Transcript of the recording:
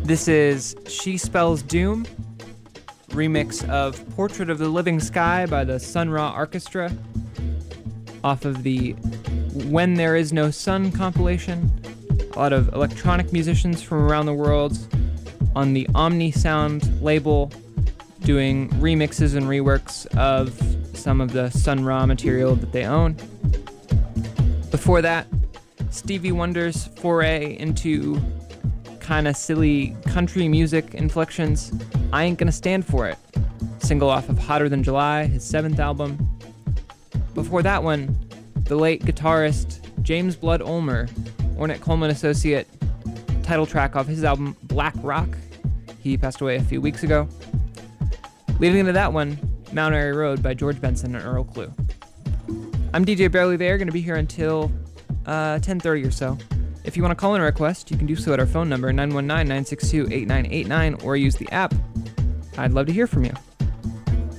This is She Spells Doom, remix of Portrait of the Living Sky by the Sun Ra Orchestra, off of the When There Is No Sun compilation. A lot of electronic musicians from around the world on the Omni Sound label doing remixes and reworks of some of the Sun Ra material that they own. Before that, Stevie Wonder's foray into kind of silly country music inflections, I Ain't Gonna Stand For It, single off of Hotter Than July, his 7th album. Before that one, the late guitarist James Blood Ulmer, Ornette Coleman associate, title track off his album Black Rock. He passed away a few weeks ago. Leading into that one, Mount Airy Road by George Benson and Earl Klugh. I'm DJ Barely There, going to be here until 10:30 or so. If you want to call in a request, you can do so at our phone number, 919-962-8989, or use the app. I'd love to hear from you.